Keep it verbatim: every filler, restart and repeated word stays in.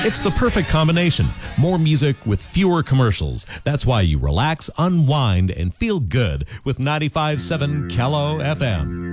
It's the perfect combination. More music with fewer commercials. That's why you relax, unwind, and feel good with ninety-five point seven Kello F M.